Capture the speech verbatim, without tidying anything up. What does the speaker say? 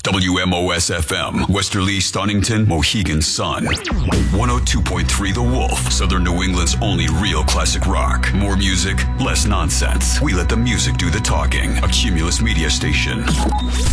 W M O S F M, Westerly, Stonington, Mohegan Sun. one oh two point three The Wolf, Southern New England's only real classic rock. More music, less nonsense. We let the music do the talking. A Cumulus Media station.